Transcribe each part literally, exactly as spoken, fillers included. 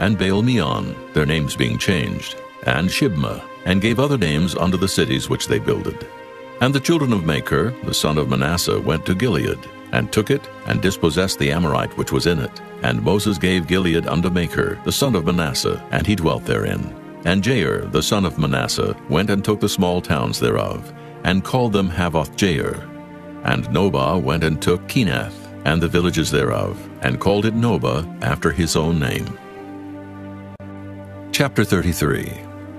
and Baal-meon, their names being changed, and Shibma, and gave other names unto the cities which they builded. And the children of Machir, the son of Manasseh, went to Gilead, and took it, and dispossessed the Amorite which was in it. And Moses gave Gilead unto Machir, the son of Manasseh, and he dwelt therein. And Jair, the son of Manasseh, went and took the small towns thereof, and called them Havoth-Jair. And Nobah went and took Kenath, and the villages thereof, and called it Nobah after his own name. Chapter thirty-three.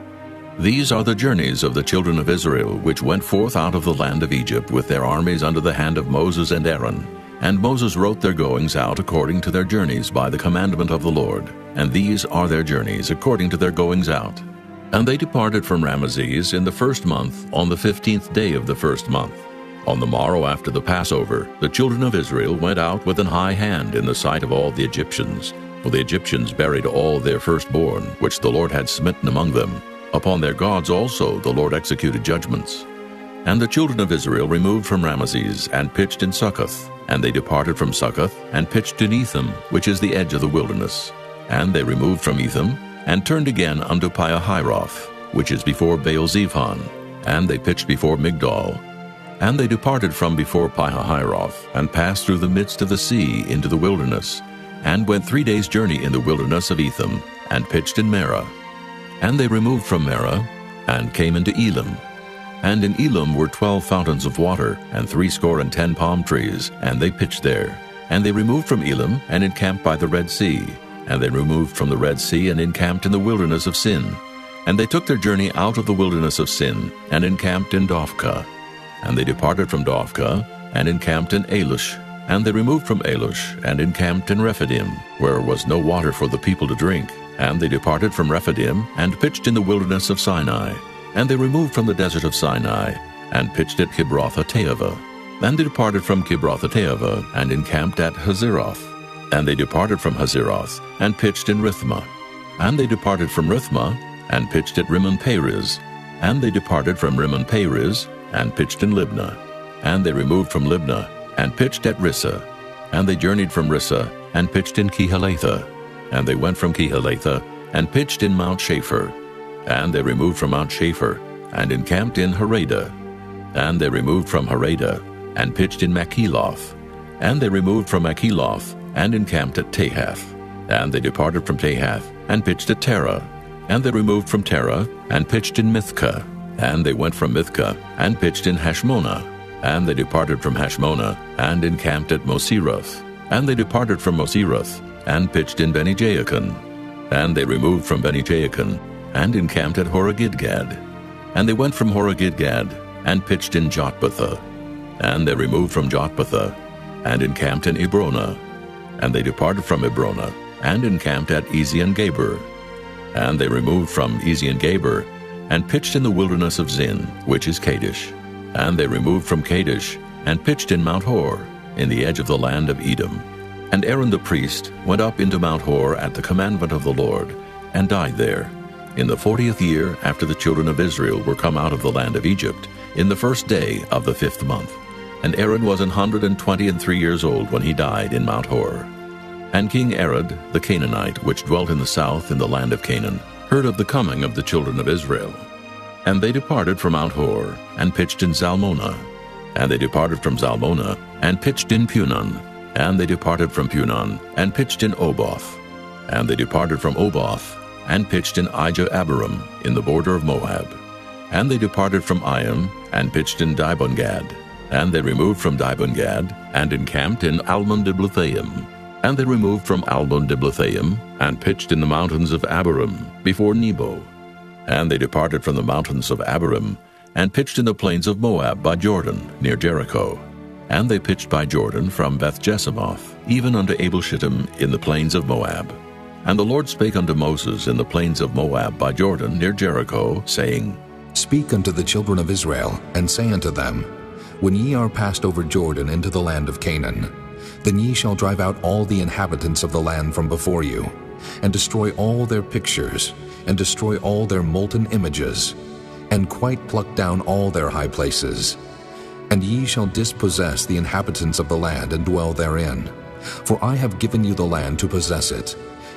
These are the journeys of the children of Israel, which went forth out of the land of Egypt with their armies under the hand of Moses and Aaron. And Moses wrote their goings out according to their journeys by the commandment of the Lord. And these are their journeys according to their goings out. And they departed from Ramesses in the first month, on the fifteenth day of the first month. On the morrow after the Passover, the children of Israel went out with an high hand in the sight of all the Egyptians. For the Egyptians buried all their firstborn, which the Lord had smitten among them. Upon their gods also the Lord executed judgments. And the children of Israel removed from Ramesses, and pitched in Succoth. And they departed from Succoth, and pitched in Etham, which is the edge of the wilderness. And they removed from Etham, and turned again unto Piahiroth, which is before Baal-zephon. And they pitched before Migdol. And they departed from before Piahiroth, and passed through the midst of the sea into the wilderness, and went three days' journey in the wilderness of Etham, and pitched in Marah. And they removed from Marah, and came into Elim. And in Elim were twelve fountains of water, and threescore and ten palm trees, and they pitched there. And they removed from Elim, and encamped by the Red Sea. And they removed from the Red Sea, and encamped in the wilderness of Sin. And they took their journey out of the wilderness of Sin, and encamped in Dophkah. And they departed from Dophkah, and encamped in Alush. And they removed from Alush, and encamped in Rephidim, where was no water for the people to drink. And they departed from Rephidim, and pitched in the wilderness of Sinai. And they removed from the desert of Sinai, and pitched at Kibroth-hattaavah. And they departed from Kibroth-hattaavah, and encamped at Hazeroth. And they departed from Hazeroth, and pitched in Rithmah. And they departed from Rithmah, and pitched at Rimmon-Perez. And they departed from Rimmon-Perez, and pitched in Libnah. And they removed from Libnah, and pitched at Rissah. And they journeyed from Rissah, and pitched in Kehelathah. And they went from Kehelathah, and pitched in Mount Shapher. And they removed from Mount Shapher, and encamped in Haradah. And they removed from Haradah, and pitched in Makheloth. And they removed from Makheloth, and encamped at Tahath. And they departed from Tahath, and pitched at Terah. And they removed from Terah, and pitched in Mithkah. And they went from Mithkah, and pitched in Hashmonah. And they departed from Hashmonah, and encamped at Moseroth. And they departed from Moseroth, and pitched in Beni-Jaakon. And they removed from Beni-Jaakon, and encamped at Horah-Gidgad. And they went from Horah-Gidgad, and pitched in Jotbathah. And they removed from Jotbathah, and encamped in Ebronah. And they departed from Ebronah, and encamped at Ezion-Geber. And they removed from Ezion-Geber, and pitched in the wilderness of Zin, which is Kadesh. And they removed from Kadesh, and pitched in Mount Hor, in the edge of the land of Edom. And Aaron the priest went up into Mount Hor at the commandment of the Lord, and died there, in the fortieth year after the children of Israel were come out of the land of Egypt, in the first day of the fifth month. And Aaron was an hundred and twenty and three years old when he died in Mount Hor. And King Arad the Canaanite, which dwelt in the south in the land of Canaan, heard of the coming of the children of Israel. And they departed from Mount Hor, and pitched in Zalmonah. And they departed from Zalmonah, and pitched in Punon. And they departed from Punon, and pitched in Oboth. And they departed from Oboth, and pitched in Ijah-Abarim, in the border of Moab. And they departed from Iam, and pitched in Dibon-Gad. And they removed from Dibon-Gad, and encamped in Almon-Diblathaim. And they removed from Almon-Diblathaim, and pitched in the mountains of Abarim, before Nebo. And they departed from the mountains of Abarim, and pitched in the plains of Moab by Jordan, near Jericho. And they pitched by Jordan from Beth-Jesimoth, even unto Abel-Shittim in the plains of Moab. And the Lord spake unto Moses in the plains of Moab by Jordan, near Jericho, saying, Speak unto the children of Israel, and say unto them, When ye are passed over Jordan into the land of Canaan, then ye shall drive out all the inhabitants of the land from before you, and destroy all their pictures, and destroy all their molten images, and quite pluck down all their high places. And ye shall dispossess the inhabitants of the land, and dwell therein. For I have given you the land to possess it,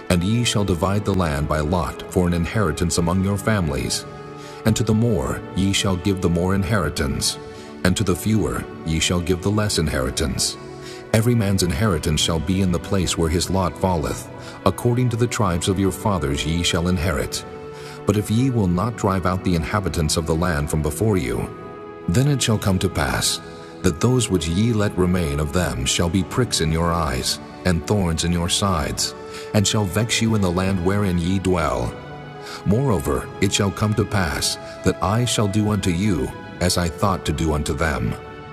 And ye shall divide the land by lot for an inheritance among your families. And to the more ye shall give the more inheritance, and to the fewer ye shall give the less inheritance. Every man's inheritance shall be in the place where his lot falleth. According to the tribes of your fathers ye shall inherit. But if ye will not drive out the inhabitants of the land from before you, then it shall come to pass that those which ye let remain of them shall be pricks in your eyes, and thorns in your sides, and shall vex you in the land wherein ye dwell. Moreover, it shall come to pass that I shall do unto you as I thought to do unto them.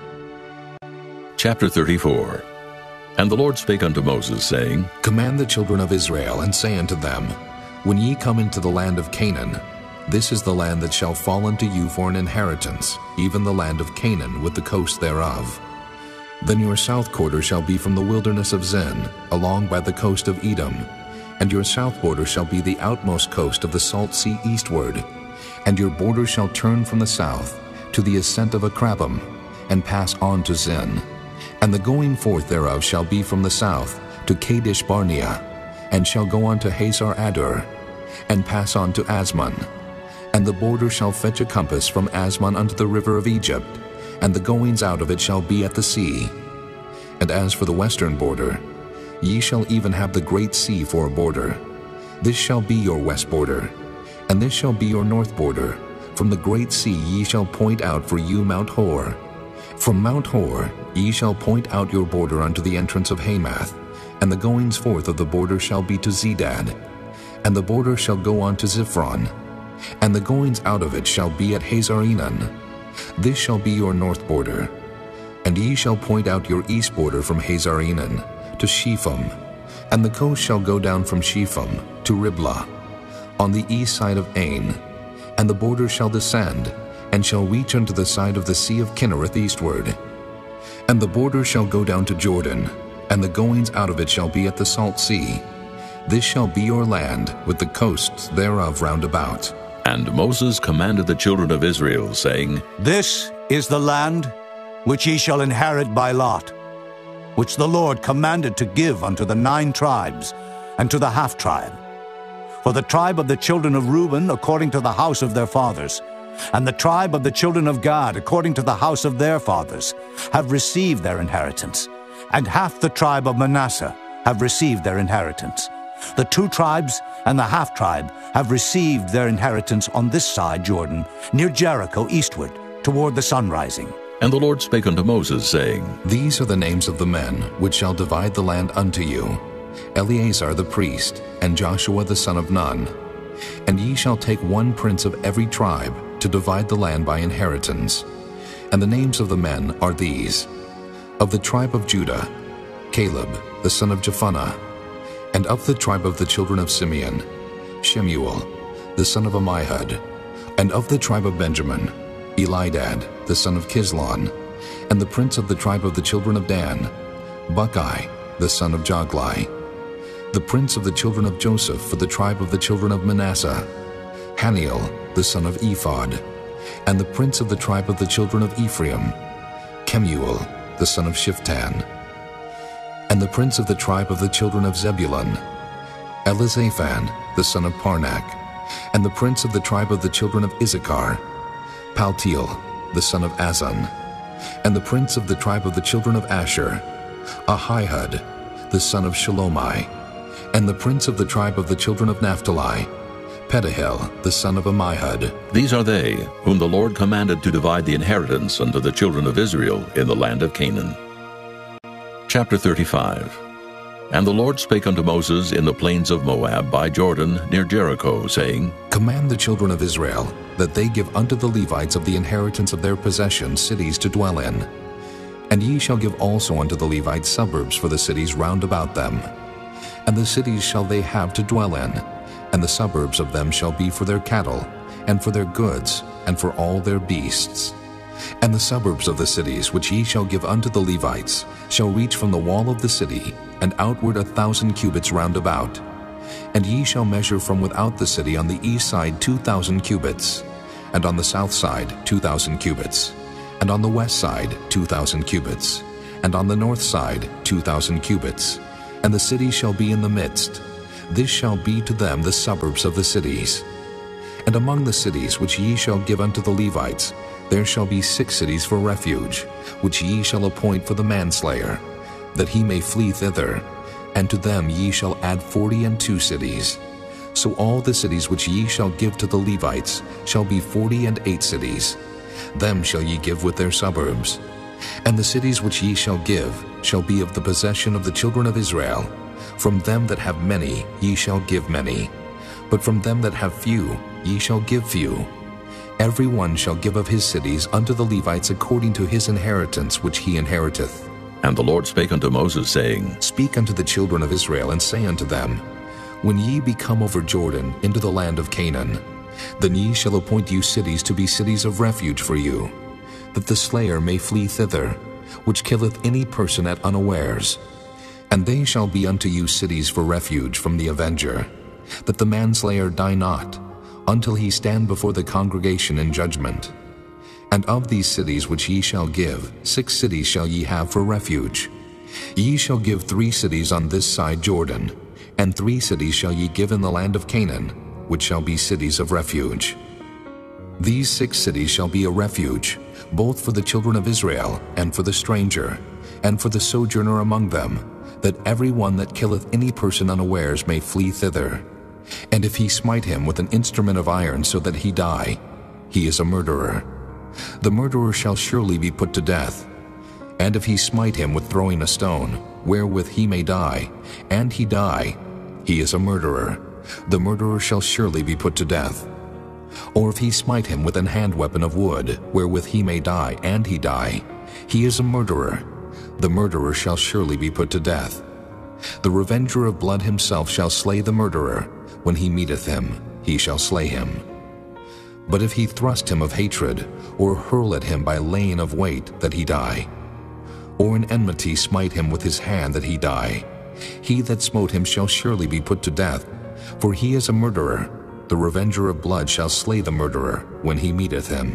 Chapter thirty-four. And the Lord spake unto Moses, saying, Command the children of Israel, and say unto them, When ye come into the land of Canaan, this is the land that shall fall unto you for an inheritance, even the land of Canaan with the coast thereof. Then your south quarter shall be from the wilderness of Zin, along by the coast of Edom, and your south border shall be the outmost coast of the salt sea eastward, and your border shall turn from the south to the ascent of Akrabim, and pass on to Zin. And the going forth thereof shall be from the south to Kadesh Barnea, and shall go on to Hazar Adur, and pass on to Asmon. And the border shall fetch a compass from Asmon unto the river of Egypt, and the goings out of it shall be at the sea. And as for the western border, ye shall even have the great sea for a border. This shall be your west border, and this shall be your north border. From the great sea ye shall point out for you Mount Hor. From Mount Hor ye shall point out your border unto the entrance of Hamath, and the goings forth of the border shall be to Zedad. And the border shall go on to Ziphron, and the goings out of it shall be at Hazar-Enan. This shall be your north border. And ye shall point out your east border from Hazar-Enan to Shepham, and the coast shall go down from Shepham to Riblah, on the east side of Ain. And the border shall descend, and shall reach unto the side of the sea of Kinnereth eastward. And the border shall go down to Jordan, and the goings out of it shall be at the salt sea. This shall be your land, with the coasts thereof round about. And Moses commanded the children of Israel, saying, This is the land which ye shall inherit by lot, which the Lord commanded to give unto the nine tribes, and to the half-tribe. For the tribe of the children of Reuben according to the house of their fathers, and the tribe of the children of Gad according to the house of their fathers, have received their inheritance, and half the tribe of Manasseh have received their inheritance. The two tribes and the half-tribe have received their inheritance on this side Jordan, near Jericho eastward, toward the sun rising. And the Lord spake unto Moses, saying, These are the names of the men which shall divide the land unto you, Eleazar the priest, and Joshua the son of Nun. And ye shall take one prince of every tribe to divide the land by inheritance. And the names of the men are these: of the tribe of Judah, Caleb the son of Jephunneh; and of the tribe of the children of Simeon, Shemuel the son of Ammihud; and of the tribe of Benjamin, Elidad the son of Kislon; and the prince of the tribe of the children of Dan, Bucki the son of Joglai; the prince of the children of Joseph for the tribe of the children of Manasseh, Haniel the son of Ephod; and the prince of the tribe of the children of Ephraim, Kemuel the son of Shiftan; and the prince of the tribe of the children of Zebulun, Elizaphan the son of Parnak; and the prince of the tribe of the children of Issachar, Paltiel the son of Azan; and the prince of the tribe of the children of Asher, Ahihud the son of Shalomai; and the prince of the tribe of the children of Naphtali, Pedahel the son of Ammihud. These are they whom the Lord commanded to divide the inheritance unto the children of Israel in the land of Canaan. Chapter thirty-five. And the Lord spake unto Moses in the plains of Moab by Jordan near Jericho, saying, Command the children of Israel that they give unto the Levites of the inheritance of their possession cities to dwell in. And ye shall give also unto the Levites suburbs for the cities round about them. And the cities shall they have to dwell in, and the suburbs of them shall be for their cattle, and for their goods, and for all their beasts. And the suburbs of the cities which ye shall give unto the Levites shall reach from the wall of the city, and outward a thousand cubits round about. And ye shall measure from without the city on the east side two thousand cubits, and on the south side two thousand cubits, and on the west side two thousand cubits, and on the north side two thousand cubits, and the city shall be in the midst. this shall be to them the suburbs of the cities. And among the cities which ye shall give unto the Levites, there shall be six cities for refuge, which ye shall appoint for the manslayer, that he may flee thither, and to them ye shall add forty and two cities. So all the cities which ye shall give to the Levites shall be forty and eight cities. Them shall ye give with their suburbs. And the cities which ye shall give shall be of the possession of the children of Israel. From them that have many ye shall give many, but from them that have few ye shall give few. Every one shall give of his cities unto the Levites according to his inheritance which he inheriteth. And the Lord spake unto Moses, saying, Speak unto the children of Israel, and say unto them, When ye be come over Jordan into the land of Canaan, then ye shall appoint you cities to be cities of refuge for you, that the slayer may flee thither, which killeth any person at unawares. And they shall be unto you cities for refuge from the avenger, that the manslayer die not, until he stand before the congregation in judgment. And of these cities which ye shall give, six cities shall ye have for refuge. Ye shall give three cities on this side Jordan, and three cities shall ye give in the land of Canaan, which shall be cities of refuge. These six cities shall be a refuge, both for the children of Israel, and for the stranger, and for the sojourner among them, that every one that killeth any person unawares may flee thither. And if he smite him with an instrument of iron so that he die, he is a murderer. The murderer shall surely be put to death. And if he smite him with throwing a stone, wherewith he may die, and he die, he is a murderer. The murderer shall surely be put to death. Or if he smite him with an hand weapon of wood, wherewith he may die, and he die, he is a murderer. The murderer shall surely be put to death. The revenger of blood himself shall slay the murderer. When he meeteth him, he shall slay him. But if he thrust him of hatred, or hurl at him by laying of weight, that he die, or in enmity smite him with his hand, that he die, he that smote him shall surely be put to death, for he is a murderer. The revenger of blood shall slay the murderer when he meeteth him.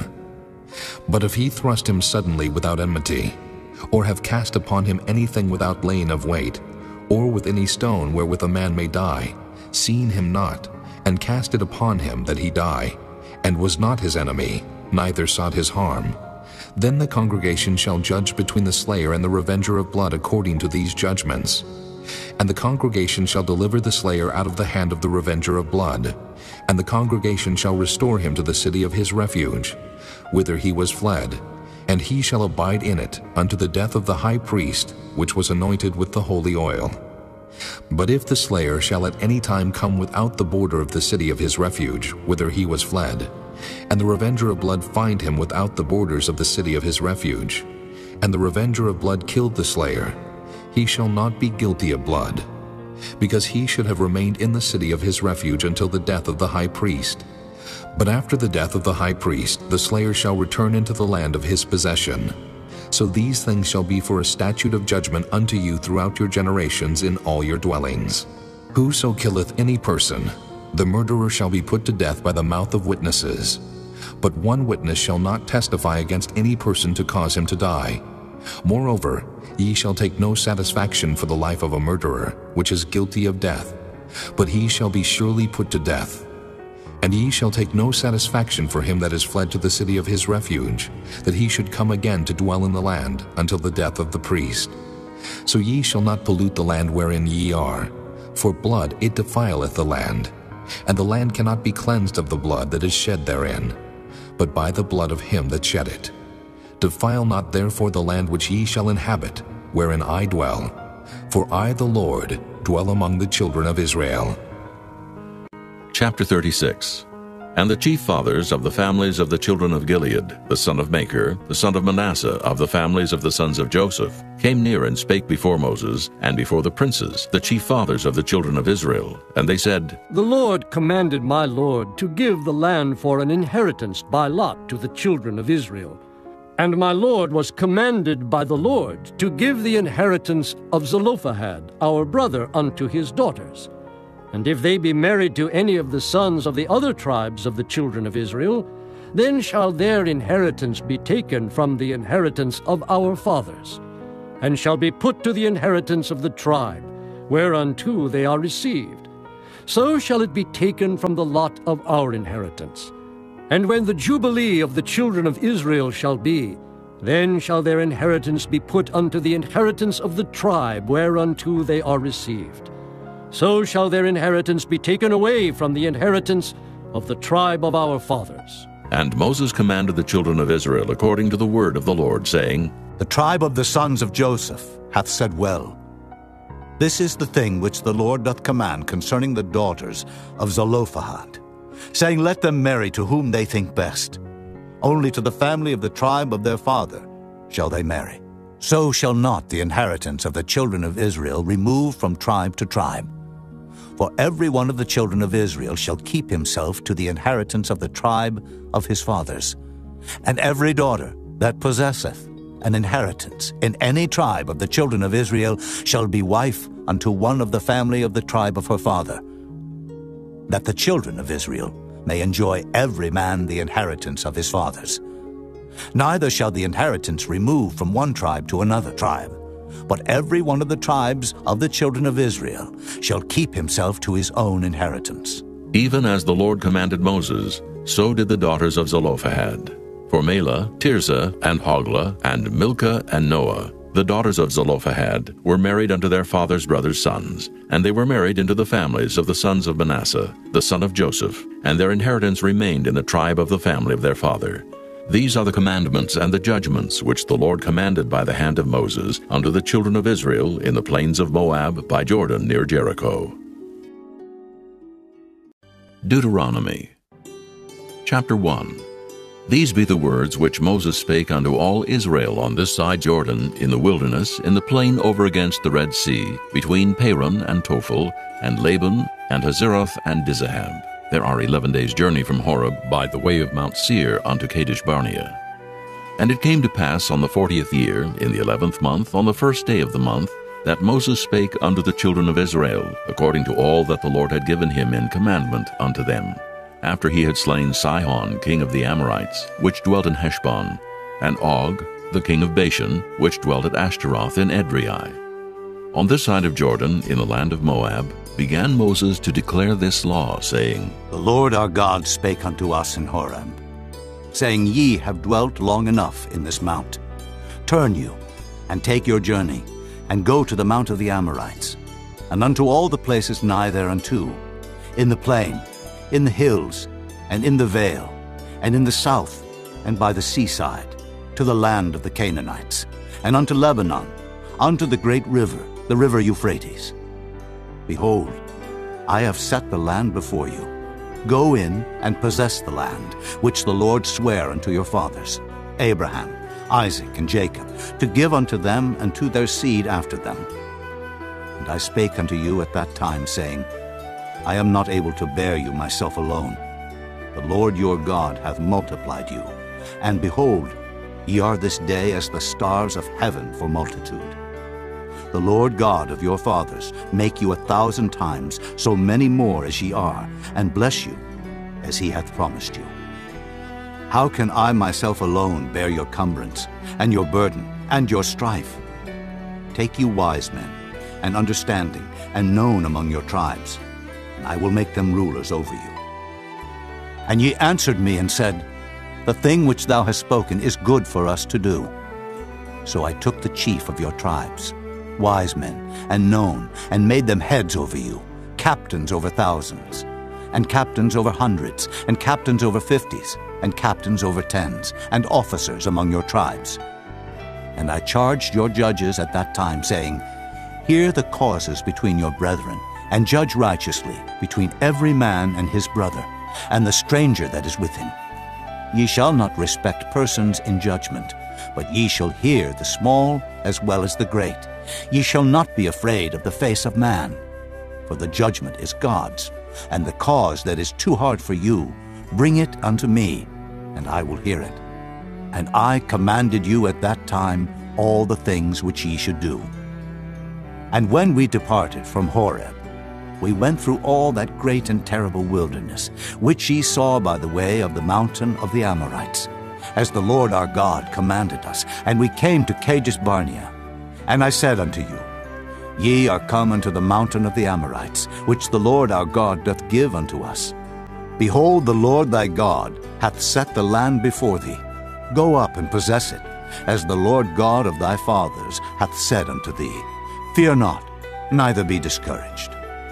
But if he thrust him suddenly without enmity, or have cast upon him anything without laying of weight, or with any stone wherewith a man may die, seeing him not, and cast it upon him that he die, and was not his enemy, neither sought his harm, then the congregation shall judge between the slayer and the revenger of blood according to these judgments. And the congregation shall deliver the slayer out of the hand of the revenger of blood, and the congregation shall restore him to the city of his refuge, whither he was fled, and he shall abide in it unto the death of the high priest, which was anointed with the holy oil. But if the slayer shall at any time come without the border of the city of his refuge, whither he was fled, and the revenger of blood find him without the borders of the city of his refuge, and the revenger of blood killed the slayer, he shall not be guilty of blood, because he should have remained in the city of his refuge until the death of the high priest. But after the death of the high priest, the slayer shall return into the land of his possession. So these things shall be for a statute of judgment unto you throughout your generations in all your dwellings. Whoso killeth any person, the murderer shall be put to death by the mouth of witnesses. But one witness shall not testify against any person to cause him to die. Moreover, ye shall take no satisfaction for the life of a murderer, which is guilty of death, but he shall be surely put to death. And ye shall take no satisfaction for him that is fled to the city of his refuge, that he should come again to dwell in the land until the death of the priest. So ye shall not pollute the land wherein ye are, for blood it defileth the land, and the land cannot be cleansed of the blood that is shed therein, but by the blood of him that shed it. Defile not therefore the land which ye shall inhabit, wherein I dwell, for I the Lord dwell among the children of Israel. Chapter thirty-six. And the chief fathers of the families of the children of Gilead, the son of Machir, the son of Manasseh, of the families of the sons of Joseph, came near and spake before Moses, and before the princes, the chief fathers of the children of Israel. And they said, The Lord commanded my Lord to give the land for an inheritance by lot to the children of Israel. And my Lord was commanded by the Lord to give the inheritance of Zelophehad, our brother, unto his daughters. And if they be married to any of the sons of the other tribes of the children of Israel, then shall their inheritance be taken from the inheritance of our fathers, and shall be put to the inheritance of the tribe, whereunto they are received. so shall it be taken from the lot of our inheritance. And when the jubilee of the children of Israel shall be, then shall their inheritance be put unto the inheritance of the tribe whereunto they are received. So shall their inheritance be taken away from the inheritance of the tribe of our fathers. And Moses commanded the children of Israel according to the word of the Lord, saying, The tribe of the sons of Joseph hath said well. This is the thing which the Lord doth command concerning the daughters of Zelophehad, saying, Let them marry to whom they think best. Only to the family of the tribe of their father shall they marry. So shall not the inheritance of the children of Israel remove from tribe to tribe. For every one of the children of Israel shall keep himself to the inheritance of the tribe of his fathers. And every daughter that possesseth an inheritance in any tribe of the children of Israel shall be wife unto one of the family of the tribe of her father, that the children of Israel may enjoy every man the inheritance of his fathers. Neither shall the inheritance remove from one tribe to another tribe, but every one of the tribes of the children of Israel shall keep himself to his own inheritance. Even as the Lord commanded Moses, so did the daughters of Zelophehad. For Mela, Tirzah, and Hoglah, and Milcah, and Noah, the daughters of Zelophehad, were married unto their father's brothers' sons, and they were married into the families of the sons of Manasseh, the son of Joseph, and their inheritance remained in the tribe of the family of their father. These are the commandments and the judgments which the Lord commanded by the hand of Moses unto the children of Israel in the plains of Moab by Jordan near Jericho. Deuteronomy Chapter one. These be the words which Moses spake unto all Israel on this side Jordan, in the wilderness, in the plain over against the Red Sea, between Paran and Tophel, and Laban, and Hazeroth, and Dizahab. There are eleven days' journey from Horeb by the way of Mount Seir unto Kadesh Barnea. And it came to pass on the fortieth year, in the eleventh month, on the first day of the month, that Moses spake unto the children of Israel, according to all that the Lord had given him in commandment unto them, after he had slain Sihon king of the Amorites, which dwelt in Heshbon, and Og, the king of Bashan, which dwelt at Ashtaroth in Edrei. On this side of Jordan, in the land of Moab, began Moses to declare this law, saying, The Lord our God spake unto us in Horeb, saying, Ye have dwelt long enough in this mount. Turn you, and take your journey, and go to the mount of the Amorites, and unto all the places nigh thereunto, in the plain, in the hills, and in the vale, and in the south, and by the seaside, to the land of the Canaanites, and unto Lebanon, unto the great river, the river Euphrates. Behold, I have set the land before you. Go in and possess the land, which the Lord sware unto your fathers, Abraham, Isaac, and Jacob, to give unto them and to their seed after them. And I spake unto you at that time, saying, I am not able to bear you myself alone. The Lord your God hath multiplied you, and behold, ye are this day as the stars of heaven for multitude. The Lord God of your fathers make you a thousand times so many more as ye are, and bless you as he hath promised you. How can I myself alone bear your cumbrance, and your burden, and your strife? Take you wise men, and understanding, and known among your tribes, and I will make them rulers over you. And ye answered me and said, The thing which thou hast spoken is good for us to do. So I took the chief of your tribes, wise men, and known, and made them heads over you, captains over thousands, and captains over hundreds, and captains over fifties, and captains over tens, and officers among your tribes. And I charged your judges at that time, saying, Hear the causes between your brethren, and judge righteously between every man and his brother, and the stranger that is with him. Ye shall not respect persons in judgment, but ye shall hear the small as well as the great. Ye shall not be afraid of the face of man, for the judgment is God's, and the cause that is too hard for you, bring it unto me, and I will hear it. And I commanded you at that time all the things which ye should do. And when we departed from Horeb, we went through all that great and terrible wilderness, which ye saw by the way of the mountain of the Amorites, as the Lord our God commanded us, and we came to Kadesh Barnea. And I said unto you, Ye are come unto the mountain of the Amorites, which the Lord our God doth give unto us. Behold, the Lord thy God hath set the land before thee. Go up and possess it, as the Lord God of thy fathers hath said unto thee. Fear not, neither be discouraged.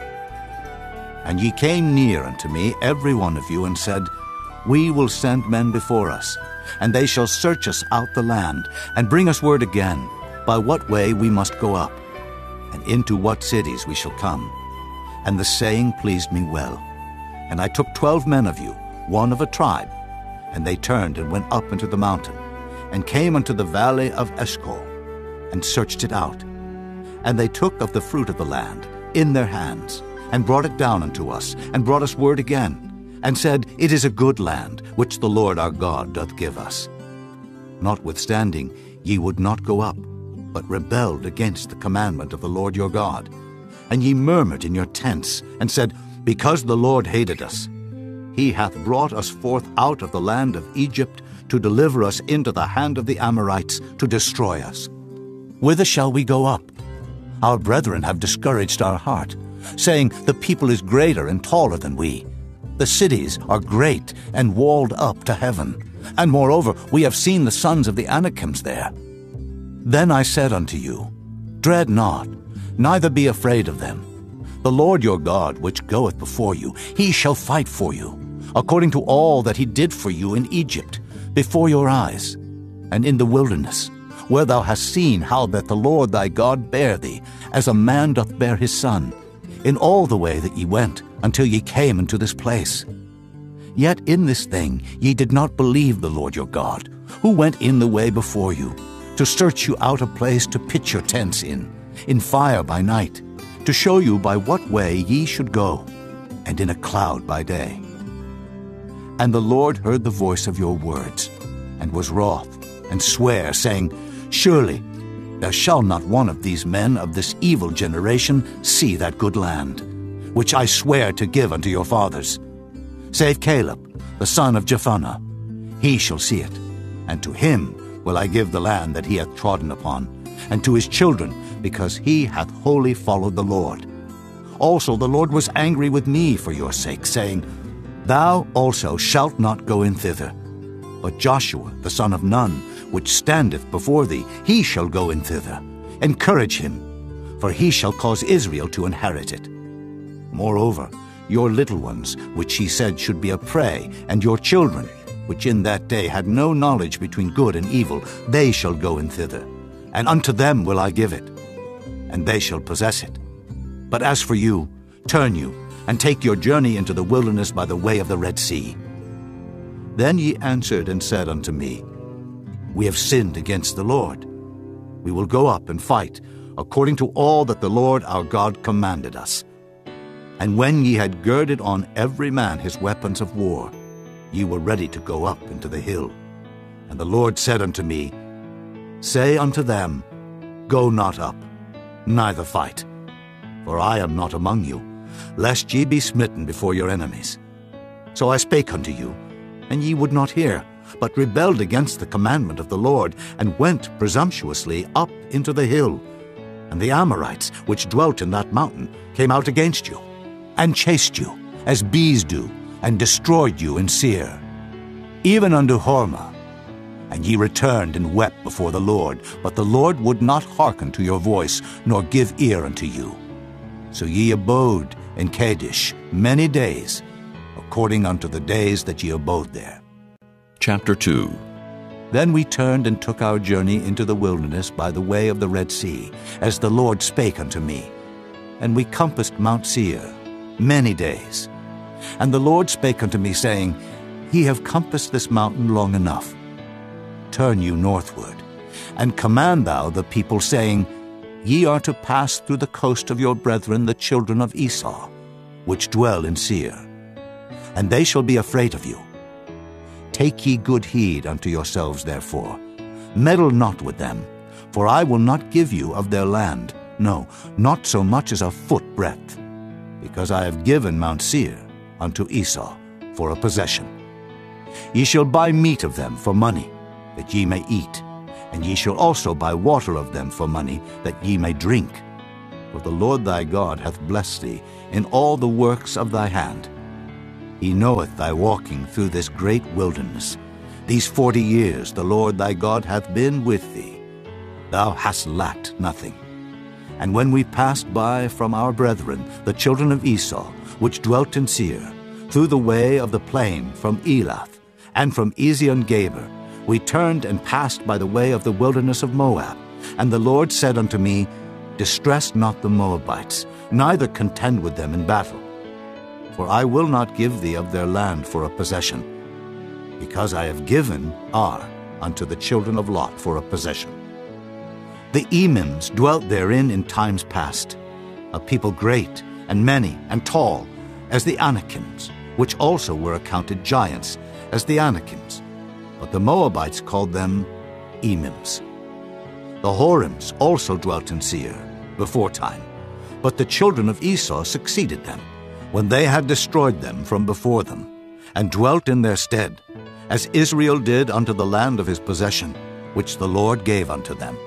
And ye came near unto me, every one of you, and said, We will send men before us, and they shall search us out the land, and bring us word again, by what way we must go up, and into what cities we shall come. And the saying pleased me well. And I took twelve men of you, one of a tribe, and they turned and went up into the mountain, and came unto the valley of Eshcol, and searched it out. And they took of the fruit of the land in their hands, and brought it down unto us, and brought us word again, and said, It is a good land, which the Lord our God doth give us. Notwithstanding, ye would not go up, but rebelled against the commandment of the Lord your God. And ye murmured in your tents, and said, Because the Lord hated us, he hath brought us forth out of the land of Egypt, to deliver us into the hand of the Amorites, to destroy us. Whither shall we go up? Our brethren have discouraged our heart, saying, The people is greater and taller than we. The cities are great and walled up to heaven. And moreover, we have seen the sons of the Anakims there. Then I said unto you, Dread not, neither be afraid of them. The Lord your God, which goeth before you, he shall fight for you, according to all that he did for you in Egypt, before your eyes, and in the wilderness, where thou hast seen how that the Lord thy God bare thee, as a man doth bear his son, in all the way that ye went, until ye came into this place. Yet in this thing ye did not believe the Lord your God, who went in the way before you, to search you out a place to pitch your tents in, in fire by night, to show you by what way ye should go, and in a cloud by day. And the Lord heard the voice of your words, and was wroth, and sware, saying, Surely there shall not one of these men of this evil generation see that good land, which I swear to give unto your fathers, save Caleb, the son of Jephunneh. He shall see it, and to him will I give the land that he hath trodden upon, and to his children, because he hath wholly followed the Lord. Also the Lord was angry with me for your sake, saying, Thou also shalt not go in thither. But Joshua the son of Nun, which standeth before thee, he shall go in thither. Encourage him, for he shall cause Israel to inherit it. Moreover, your little ones, which he said should be a prey, and your children, which in that day had no knowledge between good and evil, they shall go in thither, and unto them will I give it, and they shall possess it. But as for you, turn you, and take your journey into the wilderness by the way of the Red Sea. Then ye answered and said unto me, We have sinned against the Lord. We will go up and fight, according to all that the Lord our God commanded us. And when ye had girded on every man his weapons of war, ye were ready to go up into the hill. And the Lord said unto me, Say unto them, Go not up, neither fight, for I am not among you, lest ye be smitten before your enemies. So I spake unto you, and ye would not hear, but rebelled against the commandment of the Lord, and went presumptuously up into the hill. And the Amorites, which dwelt in that mountain, came out against you, and chased you, as bees do, and destroyed you in Seir, even unto Hormah. And ye returned and wept before the Lord, but the Lord would not hearken to your voice, nor give ear unto you. So ye abode in Kadesh many days, according unto the days that ye abode there. Chapter two. Then we turned and took our journey into the wilderness by the way of the Red Sea, as the Lord spake unto me. And we compassed Mount Seir many days. And the Lord spake unto me, saying, Ye have compassed this mountain long enough. Turn you northward, and command thou the people, saying, Ye are to pass through the coast of your brethren the children of Esau, which dwell in Seir, and they shall be afraid of you. Take ye good heed unto yourselves, therefore. Meddle not with them, for I will not give you of their land, no, not so much as a foot breadth, because I have given Mount Seir unto Esau for a possession. Ye shall buy meat of them for money, that ye may eat, and ye shall also buy water of them for money, that ye may drink. for the Lord thy God hath blessed thee in all the works of thy hand. He knoweth thy walking through this great wilderness. These forty years the Lord thy God hath been with thee. Thou hast lacked nothing. And when we passed by from our brethren, the children of Esau, which dwelt in Seir, through the way of the plain from Elath, and from Ezion-Geber, we turned and passed by the way of the wilderness of Moab. And the Lord said unto me, Distress not the Moabites, neither contend with them in battle. For I will not give thee of their land for a possession, because I have given Ar unto the children of Lot for a possession. The Emims dwelt therein in times past, a people great and many and tall, as the Anakims, which also were accounted giants, as the Anakims. But the Moabites called them Emims. The Horims also dwelt in Seir before time, but the children of Esau succeeded them, when they had destroyed them from before them, and dwelt in their stead, as Israel did unto the land of his possession, which the Lord gave unto them.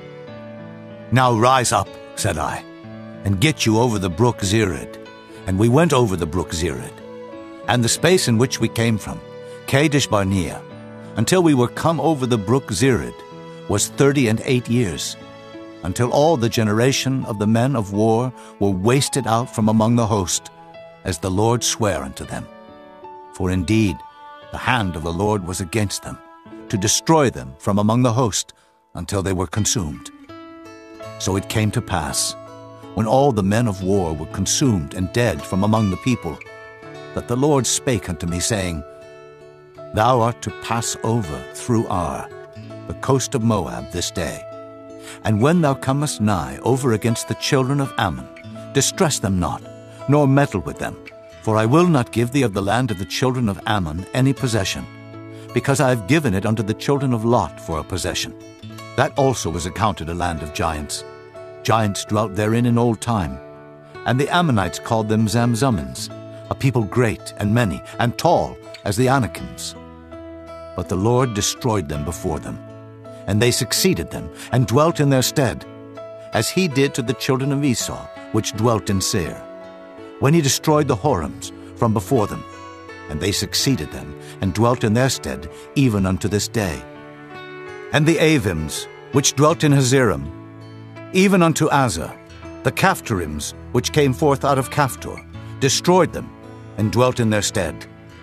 Now rise up, said I, and get you over the brook Zered. And we went over the brook Zered, and the space in which we came from, Kadesh Barnea, until we were come over the brook Zered, was thirty and eight years, until all the generation of the men of war were wasted out from among the host, as the Lord sware unto them. For indeed the hand of the Lord was against them, to destroy them from among the host, until they were consumed. So it came to pass, when all the men of war were consumed and dead from among the people, that the Lord spake unto me, saying, Thou art to pass over through Ar, the coast of Moab, this day. And when thou comest nigh over against the children of Ammon, distress them not, nor meddle with them, for I will not give thee of the land of the children of Ammon any possession, because I have given it unto the children of Lot for a possession. That also was accounted a land of giants. Giants dwelt therein in old time. And the Ammonites called them Zamzummins, a people great and many, and tall, as the Anakims. But the Lord destroyed them before them, and they succeeded them, and dwelt in their stead, as he did to the children of Esau, which dwelt in Seir, when he destroyed the Horims from before them, and they succeeded them, and dwelt in their stead, even unto this day. And the Avims, which dwelt in Hazerim, even unto Azza, the Caphtorims, which came forth out of Caphtor, destroyed them, and dwelt in their stead.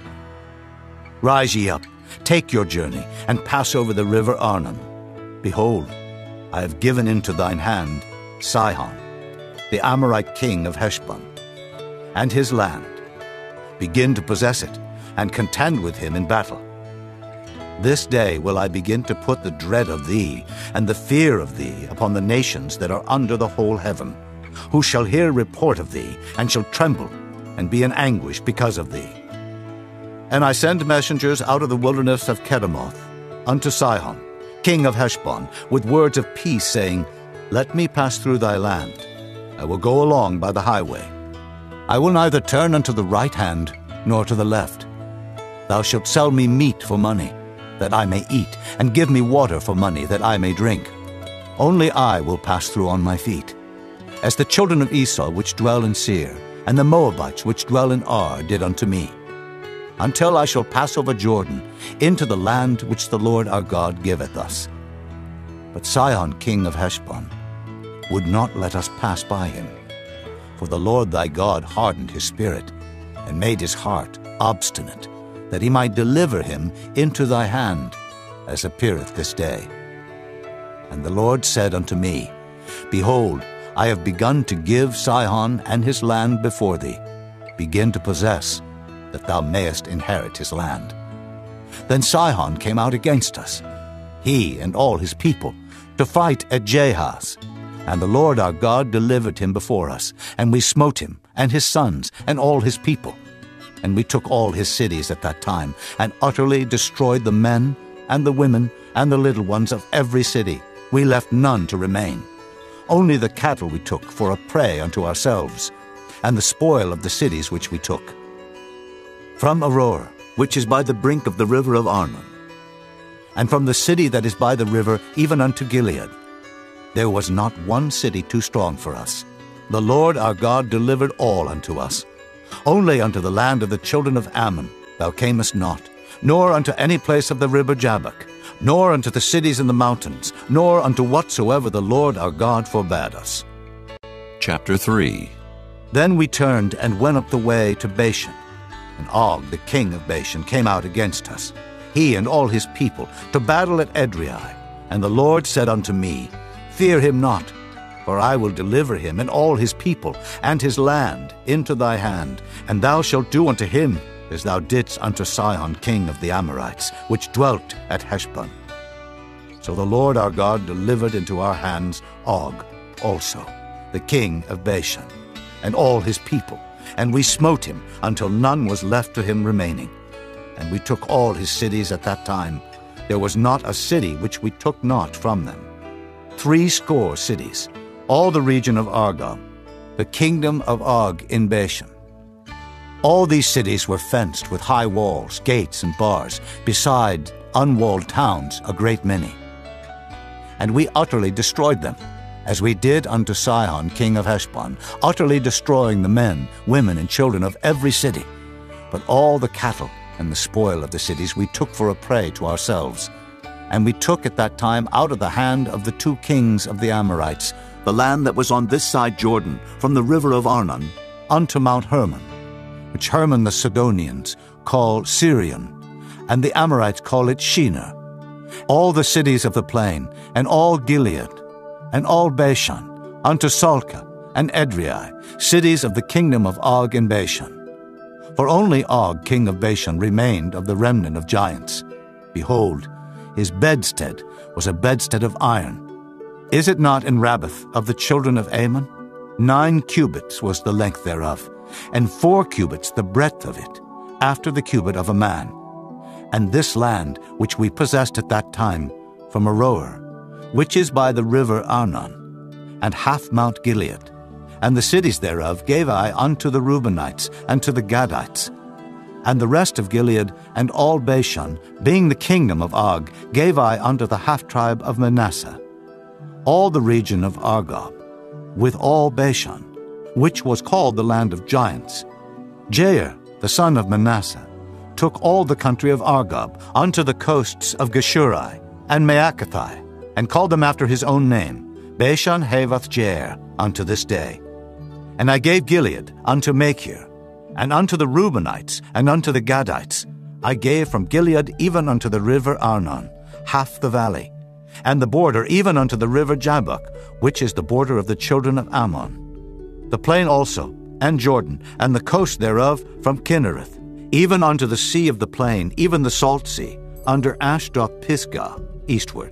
Rise ye up, take your journey, and pass over the river Arnon. Behold, I have given into thine hand Sihon, the Amorite king of Heshbon, and his land. Begin to possess it, and contend with him in battle. This day will I begin to put the dread of thee and the fear of thee upon the nations that are under the whole heaven, who shall hear report of thee, and shall tremble, and be in anguish because of thee. And I send messengers out of the wilderness of Kedemoth unto Sihon, king of Heshbon, with words of peace, saying, Let me pass through thy land. I will go along by the highway. I will neither turn unto the right hand, nor to the left. Thou shalt sell me meat for money, that I may eat, and give me water for money, that I may drink. Only I will pass through on my feet, as the children of Esau which dwell in Seir, and the Moabites which dwell in Ar did unto me, until I shall pass over Jordan, into the land which the Lord our God giveth us. But Sihon king of Heshbon would not let us pass by him, for the Lord thy God hardened his spirit, and made his heart obstinate, that he might deliver him into thy hand, as appeareth this day. And the Lord said unto me, Behold, I have begun to give Sihon and his land before thee. Begin to possess, that thou mayest inherit his land. Then Sihon came out against us, he and all his people, to fight at Jahaz. And the Lord our God delivered him before us, and we smote him, and his sons, and all his people. And we took all his cities at that time, and utterly destroyed the men, and the women, and the little ones of every city. We left none to remain. Only the cattle we took for a prey unto ourselves, and the spoil of the cities which we took. From Aroer, which is by the brink of the river of Arnon, and from the city that is by the river even unto Gilead, there was not one city too strong for us. The Lord our God delivered all unto us. Only unto the land of the children of Ammon thou camest not, nor unto any place of the river Jabbok, nor unto the cities in the mountains, nor unto whatsoever the Lord our God forbade us. Chapter three. Then we turned and went up the way to Bashan. And Og, the king of Bashan, came out against us, he and all his people, to battle at Edrei. And the Lord said unto me, Fear him not, for I will deliver him and all his people and his land into thy hand, and thou shalt do unto him as thou didst unto Sihon king of the Amorites, which dwelt at Heshbon. So the Lord our God delivered into our hands Og also, the king of Bashan, and all his people, and we smote him until none was left to him remaining. And we took all his cities at that time. There was not a city which we took not from them. Three score cities, all the region of Argob, the kingdom of Og in Bashan. All these cities were fenced with high walls, gates, and bars, beside unwalled towns a great many. And we utterly destroyed them, as we did unto Sihon king of Heshbon, utterly destroying the men, women, and children of every city. But all the cattle and the spoil of the cities we took for a prey to ourselves. And we took at that time out of the hand of the two kings of the Amorites the land that was on this side Jordan, from the river of Arnon unto Mount Hermon, which Hermon the Sidonians call Sirion, and the Amorites call it Shinar, all the cities of the plain, and all Gilead, and all Bashan, unto Salcah and Edrei, cities of the kingdom of Og in Bashan. For only Og king of Bashan remained of the remnant of giants. Behold, his bedstead was a bedstead of iron. Is it not in Rabbath of the children of Ammon? Nine cubits was the length thereof, and four cubits the breadth of it, after the cubit of a man. And this land which we possessed at that time from Aroer, which is by the river Arnon, and half Mount Gilead, and the cities thereof gave I unto the Reubenites and to the Gadites. And the rest of Gilead and all Bashan, being the kingdom of Og, gave I unto the half-tribe of Manasseh. All the region of Argob, with all Bashan, which was called the land of giants. Jair, the son of Manasseh, took all the country of Argob unto the coasts of Geshurai and Maacathai, and called them after his own name, Bashan Havoth Jair, unto this day. And I gave Gilead unto Machir, and unto the Reubenites, and unto the Gadites. I gave from Gilead even unto the river Arnon, half the valley, and the border even unto the river Jabbok, which is the border of the children of Ammon. The plain also, and Jordan, and the coast thereof from Kinnereth, even unto the sea of the plain, even the salt sea, under Ashdod Pisgah, eastward.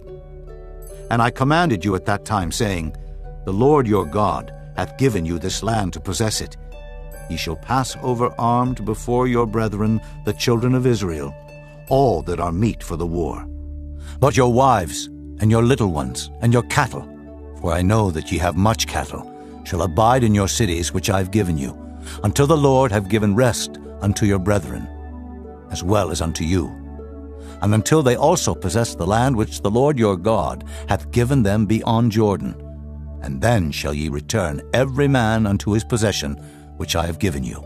And I commanded you at that time, saying, The Lord your God hath given you this land to possess it. Ye shall pass over armed before your brethren, the children of Israel, all that are meet for the war. But your wives, and your little ones, and your cattle, for I know that ye have much cattle, shall abide in your cities which I have given you, until the Lord have given rest unto your brethren, as well as unto you, and until they also possess the land which the Lord your God hath given them beyond Jordan. And then shall ye return every man unto his possession, which I have given you.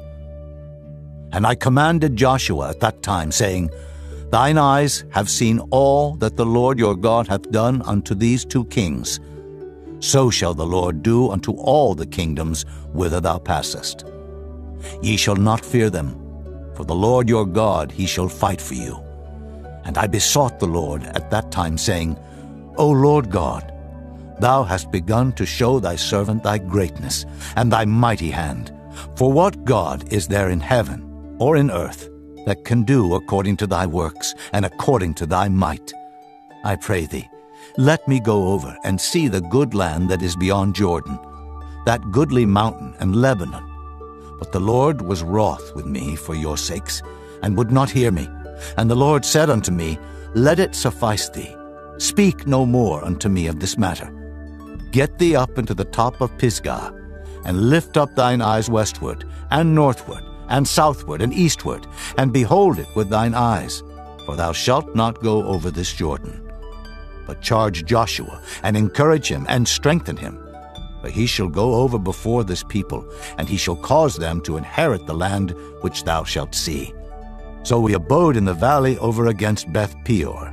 And I commanded Joshua at that time, saying, Thine eyes have seen all that the Lord your God hath done unto these two kings. So shall the Lord do unto all the kingdoms whither thou passest. Ye shall not fear them, for the Lord your God he shall fight for you. And I besought the Lord at that time, saying, O Lord God, thou hast begun to show thy servant thy greatness, and thy mighty hand. For what God is there in heaven or in earth that can do according to thy works and according to thy might? I pray thee, let me go over and see the good land that is beyond Jordan, that goodly mountain and Lebanon. But the Lord was wroth with me for your sakes, and would not hear me. And the Lord said unto me, Let it suffice thee. Speak no more unto me of this matter. Get thee up into the top of Pisgah, and lift up thine eyes westward, and northward, and southward, and eastward, and behold it with thine eyes, for thou shalt not go over this Jordan. But charge Joshua, and encourage him, and strengthen him. For he shall go over before this people, and he shall cause them to inherit the land which thou shalt see. So we abode in the valley over against Beth Peor.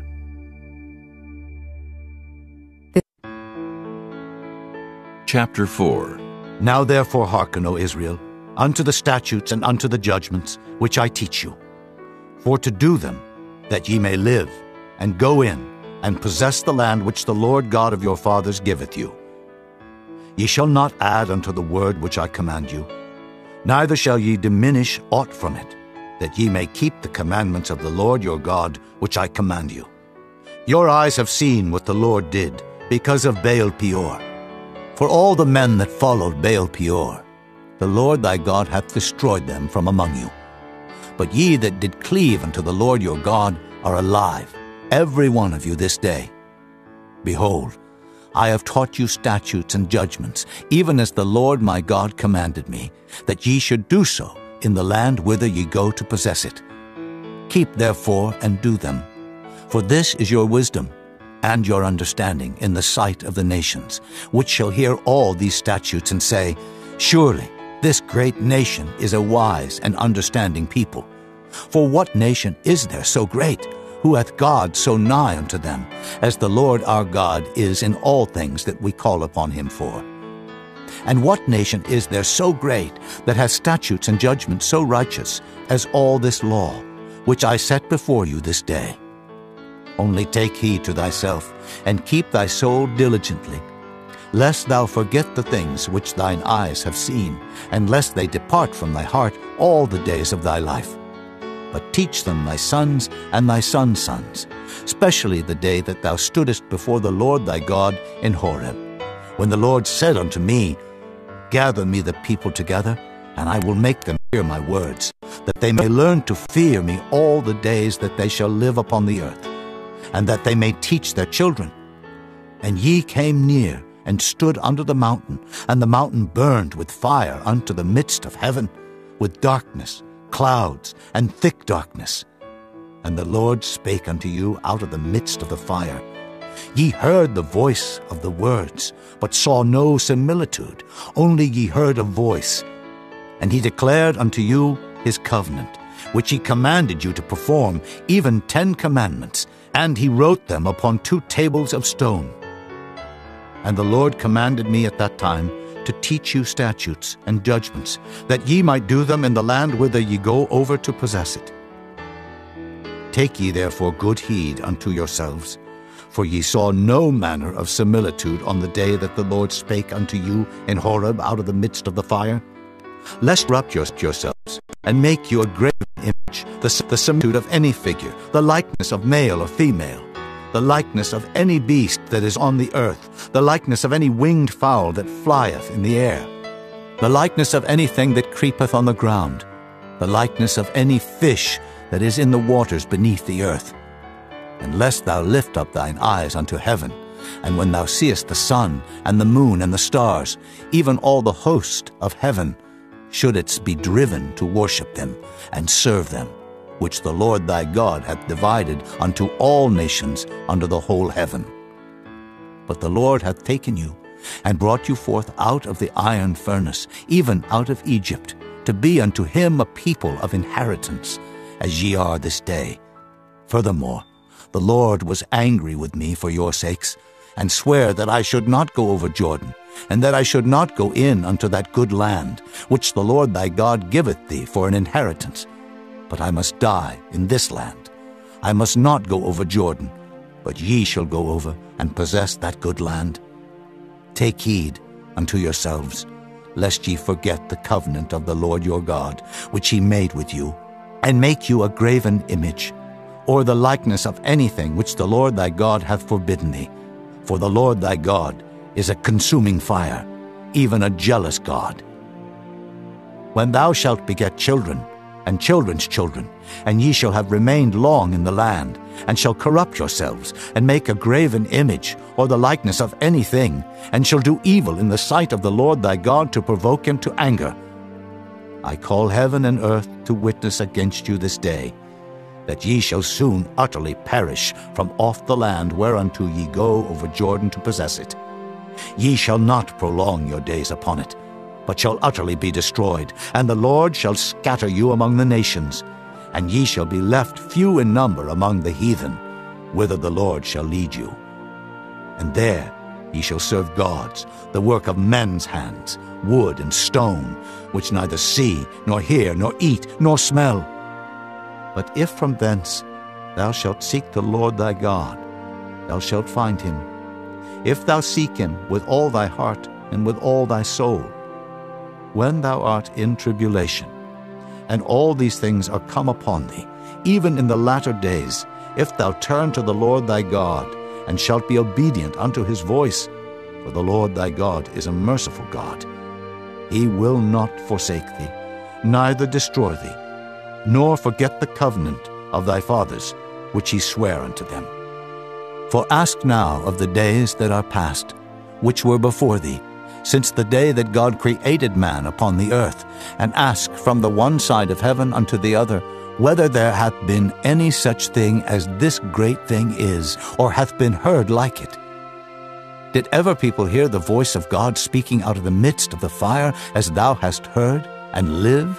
Chapter four. Now therefore hearken, O Israel, unto the statutes and unto the judgments which I teach you, for to do them, that ye may live, and go in, and possess the land which the Lord God of your fathers giveth you. Ye shall not add unto the word which I command you, neither shall ye diminish aught from it, that ye may keep the commandments of the Lord your God which I command you. Your eyes have seen what the Lord did, because of Baal Peor. For all the men that followed Baal Peor, the Lord thy God hath destroyed them from among you. But ye that did cleave unto the Lord your God are alive, every one of you this day. Behold, I have taught you statutes and judgments, even as the Lord my God commanded me, that ye should do so in the land whither ye go to possess it. Keep therefore and do them, for this is your wisdom and your understanding in the sight of the nations, which shall hear all these statutes and say, Surely this great nation is a wise and understanding people. For what nation is there so great, who hath God so nigh unto them, as the Lord our God is in all things that we call upon him for? And what nation is there so great, that hath statutes and judgments so righteous, as all this law, which I set before you this day? Only take heed to thyself, and keep thy soul diligently, lest thou forget the things which thine eyes have seen, and lest they depart from thy heart all the days of thy life. But teach them thy sons and thy sons' sons, especially the day that thou stoodest before the Lord thy God in Horeb, when the Lord said unto me, Gather me the people together, and I will make them hear my words, that they may learn to fear me all the days that they shall live upon the earth, and that they may teach their children. And ye came near, and stood under the mountain, and the mountain burned with fire unto the midst of heaven, with darkness, clouds, and thick darkness. And the Lord spake unto you out of the midst of the fire. Ye heard the voice of the words, but saw no similitude, only ye heard a voice. And he declared unto you his covenant, which he commanded you to perform, even ten commandments, and he wrote them upon two tables of stone. And the Lord commanded me at that time to teach you statutes and judgments, that ye might do them in the land whither ye go over to possess it. Take ye therefore good heed unto yourselves, for ye saw no manner of similitude on the day that the Lord spake unto you in Horeb out of the midst of the fire, lest corrupt yourselves, and make you a graven image, the, the similitude of any figure, the likeness of male or female, the likeness of any beast that is on the earth, the likeness of any winged fowl that flieth in the air, the likeness of anything that creepeth on the ground, the likeness of any fish that is in the waters beneath the earth. And lest thou lift up thine eyes unto heaven, and when thou seest the sun, and the moon, and the stars, even all the host of heaven, shouldest be driven to worship them, and serve them, which the Lord thy God hath divided unto all nations under the whole heaven. But the Lord hath taken you, and brought you forth out of the iron furnace, even out of Egypt, to be unto him a people of inheritance, as ye are this day. Furthermore, the Lord was angry with me for your sakes, and sware that I should not go over Jordan, and that I should not go in unto that good land, which the Lord thy God giveth thee for an inheritance. But I must die in this land. I must not go over Jordan, but ye shall go over and possess that good land. Take heed unto yourselves, lest ye forget the covenant of the Lord your God, which he made with you, and make you a graven image, or the likeness of anything which the Lord thy God hath forbidden thee. For the Lord thy God is a consuming fire, even a jealous God. When thou shalt beget children, and children's children, and ye shall have remained long in the land, and shall corrupt yourselves, and make a graven image, or the likeness of anything, and shall do evil in the sight of the Lord thy God to provoke him to anger, I call heaven and earth to witness against you this day, that ye shall soon utterly perish from off the land whereunto ye go over Jordan to possess it. Ye shall not prolong your days upon it, but shall utterly be destroyed, and the Lord shall scatter you among the nations, and ye shall be left few in number among the heathen, whither the Lord shall lead you. And there ye shall serve gods, the work of men's hands, wood and stone, which neither see, nor hear, nor eat, nor smell. But if from thence thou shalt seek the Lord thy God, thou shalt find him, if thou seek him with all thy heart and with all thy soul. When thou art in tribulation, and all these things are come upon thee, even in the latter days, if thou turn to the Lord thy God, and shalt be obedient unto his voice, for the Lord thy God is a merciful God. He will not forsake thee, neither destroy thee, nor forget the covenant of thy fathers, which he sware unto them. For ask now of the days that are past, which were before thee, since the day that God created man upon the earth, and ask from the one side of heaven unto the other, whether there hath been any such thing as this great thing is, or hath been heard like it. Did ever people hear the voice of God speaking out of the midst of the fire, as thou hast heard, and live?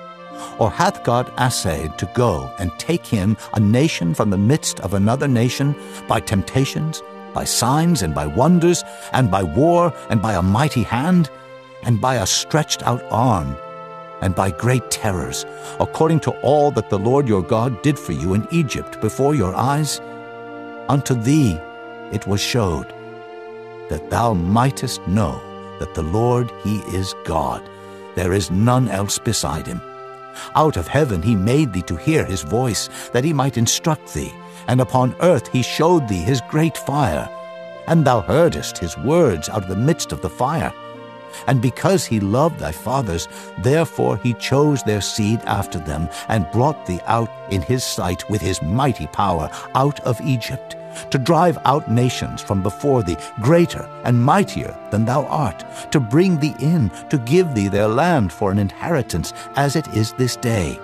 Or hath God assayed to go and take him, a nation from the midst of another nation, by temptations, by signs and by wonders, and by war, and by a mighty hand, and by a stretched out arm, and by great terrors, according to all that the Lord your God did for you in Egypt before your eyes? Unto thee it was showed, that thou mightest know that the Lord he is God, there is none else beside him. Out of heaven he made thee to hear his voice, that he might instruct thee, and upon earth he showed thee his great fire, and thou heardest his words out of the midst of the fire. And because he loved thy fathers, therefore he chose their seed after them, and brought thee out in his sight with his mighty power out of Egypt, to drive out nations from before thee, greater and mightier than thou art, to bring thee in, to give thee their land for an inheritance, as it is this day.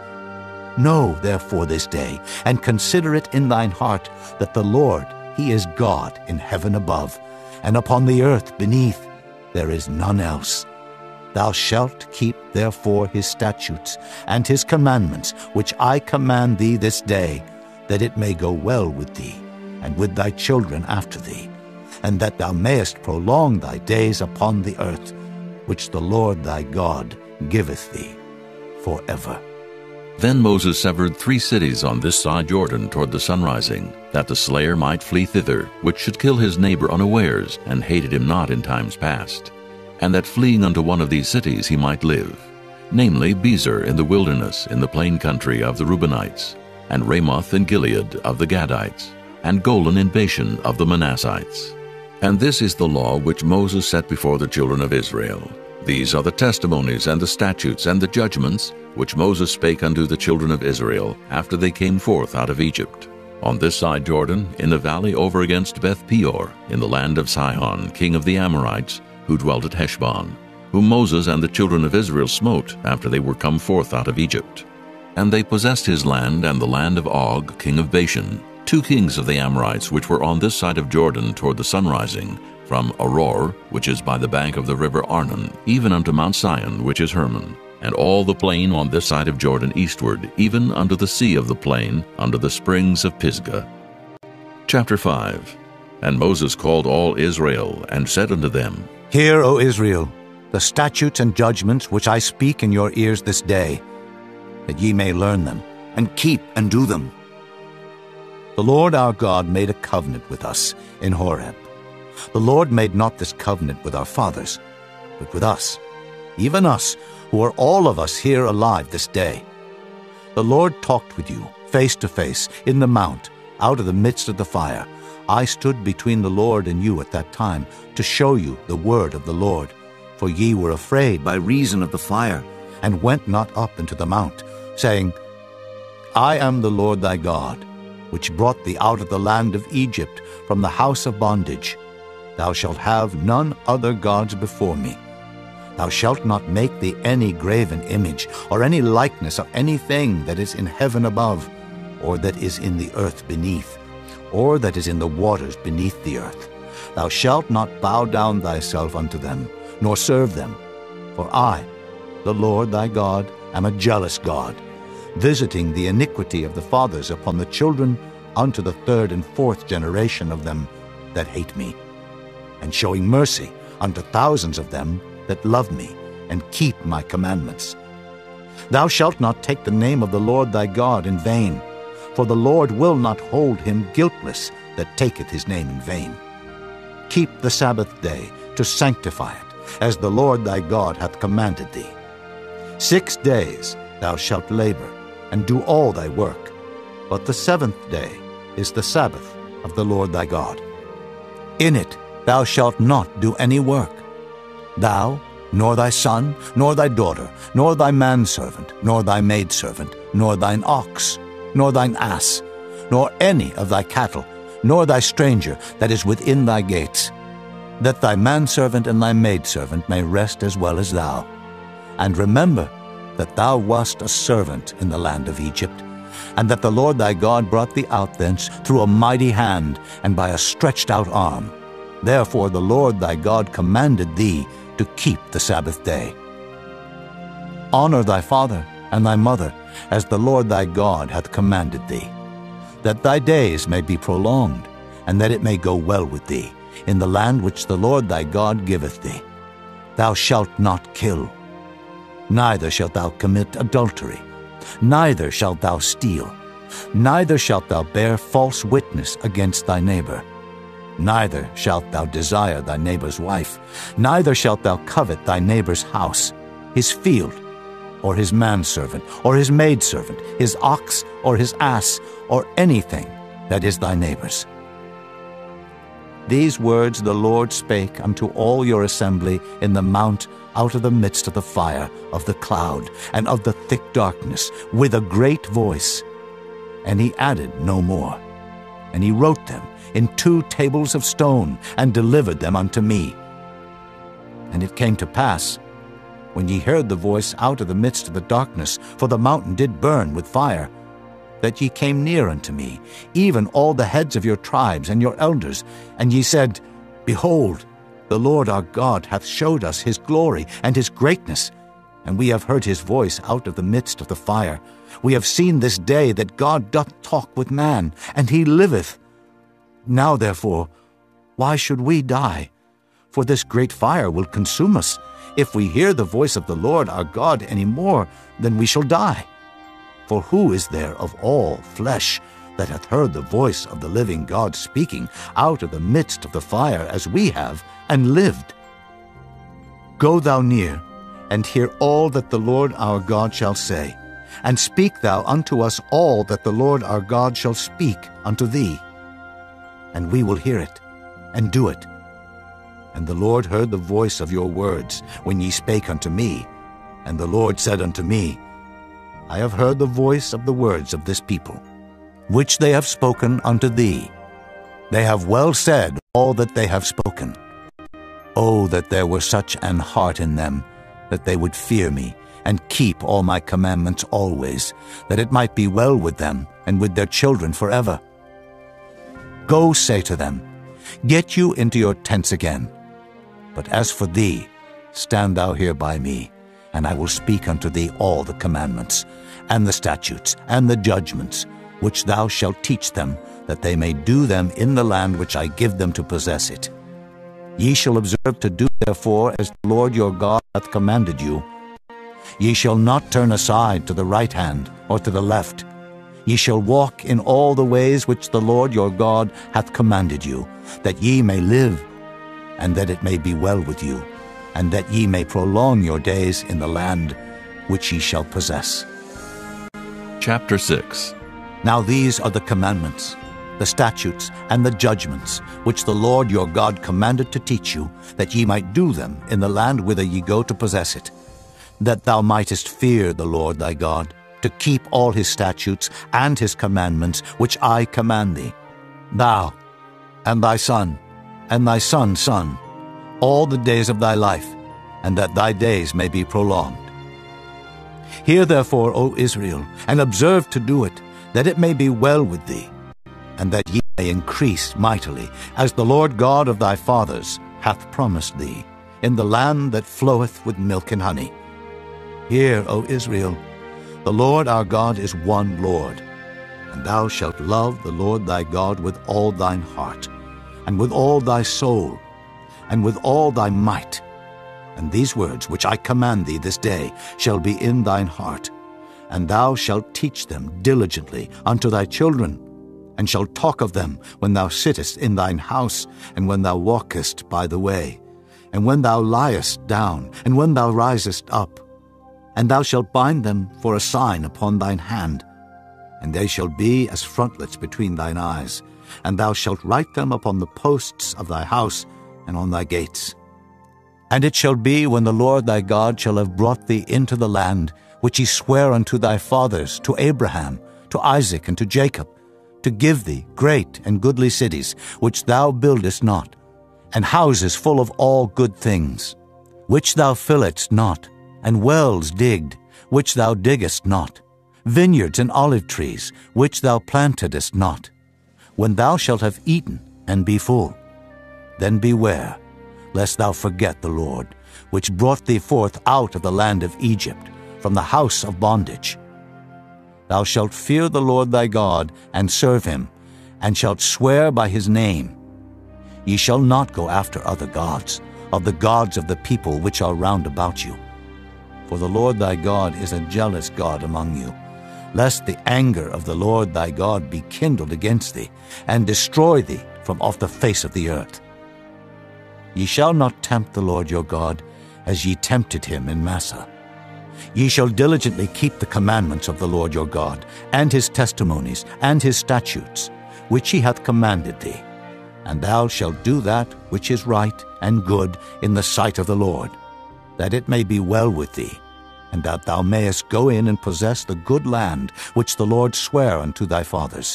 Know therefore this day, and consider it in thine heart, that the Lord, he is God in heaven above, and upon the earth beneath there is none else. Thou shalt keep therefore his statutes and his commandments, which I command thee this day, that it may go well with thee, and with thy children after thee, and that thou mayest prolong thy days upon the earth, which the Lord thy God giveth thee forever. Then Moses severed three cities on this side Jordan toward the sunrising, that the slayer might flee thither, which should kill his neighbor unawares, and hated him not in times past, and that fleeing unto one of these cities he might live, namely Bezer in the wilderness in the plain country of the Reubenites, and Ramoth in Gilead of the Gadites, and Golan in Bashan of the Manassites. And this is the law which Moses set before the children of Israel. These are the testimonies and the statutes and the judgments which Moses spake unto the children of Israel after they came forth out of Egypt, on this side Jordan, in the valley over against Beth Peor, in the land of Sihon, king of the Amorites, who dwelt at Heshbon, whom Moses and the children of Israel smote after they were come forth out of Egypt. And they possessed his land and the land of Og, king of Bashan, two kings of the Amorites which were on this side of Jordan toward the sunrising, from Aroer, which is by the bank of the river Arnon, even unto Mount Sion, which is Hermon, and all the plain on this side of Jordan eastward, even unto the sea of the plain, unto the springs of Pisgah. Chapter five. And Moses called all Israel, and said unto them, Hear, O Israel, the statutes and judgments which I speak in your ears this day, that ye may learn them, and keep and do them. The Lord our God made a covenant with us in Horeb. The Lord made not this covenant with our fathers, but with us, even us, who are all of us here alive this day. The Lord talked with you, face to face, in the mount, out of the midst of the fire. I stood between the Lord and you at that time, to show you the word of the Lord. For ye were afraid by reason of the fire, and went not up into the mount, saying, I am the Lord thy God, which brought thee out of the land of Egypt, from the house of bondage. Thou shalt have none other gods before me. Thou shalt not make thee any graven image, or any likeness of anything that is in heaven above, or that is in the earth beneath, or that is in the waters beneath the earth, Thou shalt not bow down thyself unto them, nor serve them. For I, the Lord thy God, am a jealous God, visiting the iniquity of the fathers upon the children unto the third and fourth generation of them that hate me, and showing mercy unto thousands of them that love me, and keep my commandments. Thou shalt not take the name of the Lord thy God in vain, for the Lord will not hold him guiltless that taketh his name in vain. Keep the Sabbath day to sanctify it, as the Lord thy God hath commanded thee. Six days thou shalt labor, and do all thy work, but the seventh day is the Sabbath of the Lord thy God. In it thou shalt not do any work, thou, nor thy son, nor thy daughter, nor thy manservant, nor thy maidservant, nor thine ox, nor thine ass, nor any of thy cattle, nor thy stranger that is within thy gates, that thy manservant and thy maidservant may rest as well as thou. And remember that thou wast a servant in the land of Egypt, and that the Lord thy God brought thee out thence through a mighty hand and by a stretched out arm. Therefore the Lord thy God commanded thee to keep the Sabbath day. Honor thy father and thy mother, as the Lord thy God hath commanded thee, that thy days may be prolonged, and that it may go well with thee, in the land which the Lord thy God giveth thee. Thou shalt not kill, neither shalt thou commit adultery, neither shalt thou steal, neither shalt thou bear false witness against thy neighbor, neither shalt thou desire thy neighbor's wife, neither shalt thou covet thy neighbor's house, his field, or his manservant, or his maidservant, his ox, or his ass, or anything that is thy neighbor's. These words the Lord spake unto all your assembly in the mount out of the midst of the fire, of the cloud, and of the thick darkness, with a great voice. And he added no more. And he wrote them in two tables of stone, and delivered them unto me. And it came to pass, when ye heard the voice out of the midst of the darkness, for the mountain did burn with fire, that ye came near unto me, even all the heads of your tribes and your elders, and ye said, Behold, the Lord our God hath showed us his glory and his greatness, and we have heard his voice out of the midst of the fire. We have seen this day that God doth talk with man, and he liveth. Now therefore, why should we die? For this great fire will consume us. If we hear the voice of the Lord our God any more, then we shall die. For who is there of all flesh that hath heard the voice of the living God speaking out of the midst of the fire as we have, and lived? Go thou near, and hear all that the Lord our God shall say, and speak thou unto us all that the Lord our God shall speak unto thee. And we will hear it, and do it. And the Lord heard the voice of your words when ye spake unto me. And the Lord said unto me, I have heard the voice of the words of this people, which they have spoken unto thee. They have well said all that they have spoken. Oh, that there were such an heart in them, that they would fear me, and keep all my commandments always, that it might be well with them, and with their children forever. Go say to them, Get you into your tents again. But as for thee, stand thou here by me, and I will speak unto thee all the commandments, and the statutes, and the judgments, which thou shalt teach them, that they may do them in the land which I give them to possess it. Ye shall observe to do therefore as the Lord your God hath commanded you. Ye shall not turn aside to the right hand or to the left. Ye shall walk in all the ways which the Lord your God hath commanded you, that ye may live, and that it may be well with you, and that ye may prolong your days in the land which ye shall possess. Chapter six. Now these are the commandments, the statutes, and the judgments, which the Lord your God commanded to teach you, that ye might do them in the land whither ye go to possess it, that thou mightest fear the Lord thy God, to keep all his statutes and his commandments, which I command thee, thou, and thy son, and thy son's son, all the days of thy life, and that thy days may be prolonged. Hear therefore, O Israel, and observe to do it, that it may be well with thee, and that ye may may increase mightily, as the Lord God of thy fathers hath promised thee, in the land that floweth with milk and honey. Hear, O Israel, the Lord our God is one Lord, and thou shalt love the Lord thy God with all thine heart, and with all thy soul, and with all thy might. And these words which I command thee this day shall be in thine heart, and thou shalt teach them diligently unto thy children, and shalt talk of them when thou sittest in thine house, and when thou walkest by the way, and when thou liest down, and when thou risest up. And thou shalt bind them for a sign upon thine hand, and they shall be as frontlets between thine eyes, and thou shalt write them upon the posts of thy house and on thy gates. And it shall be, when the Lord thy God shall have brought thee into the land which he sware unto thy fathers, to Abraham, to Isaac, and to Jacob, to give thee great and goodly cities, which thou buildest not, and houses full of all good things, which thou filledst not, and wells digged, which thou diggest not, vineyards and olive trees, which thou plantedest not. When thou shalt have eaten and be full, then beware, lest thou forget the Lord, which brought thee forth out of the land of Egypt, from the house of bondage. Thou shalt fear the Lord thy God, and serve him, and shalt swear by his name. Ye shall not go after other gods, of the gods of the people which are round about you. For the Lord thy God is a jealous God among you, lest the anger of the Lord thy God be kindled against thee, and destroy thee from off the face of the earth. Ye shall not tempt the Lord your God, as ye tempted him in Massah. Ye shall diligently keep the commandments of the Lord your God, and his testimonies, and his statutes, which he hath commanded thee. And thou shalt do that which is right and good in the sight of the Lord, that it may be well with thee, and that thou mayest go in and possess the good land which the Lord sware unto thy fathers,